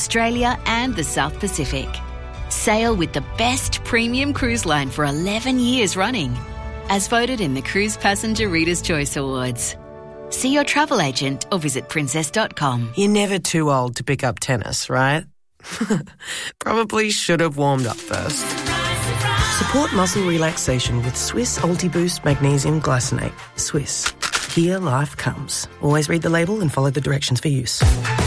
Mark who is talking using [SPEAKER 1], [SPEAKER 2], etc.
[SPEAKER 1] Australia and the South Pacific. Sail with the best premium cruise line for 11 years running, as voted in the Cruise Passenger Reader's Choice Awards. See your travel agent or visit princess.com.
[SPEAKER 2] You're never too old to pick up tennis, right? Probably should have warmed up first. Support muscle relaxation with Swiss Ultiboost Magnesium Glycinate. Swiss. Here life comes. Always read the label and follow the directions for use.